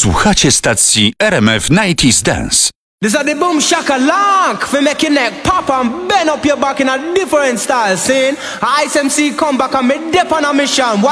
Słuchacie stacji RMF 90s Dance. This is the boom shaka lock for make your neck pop and bend up your back in a different style. Saying, Ice MC come back and me dip on a mission.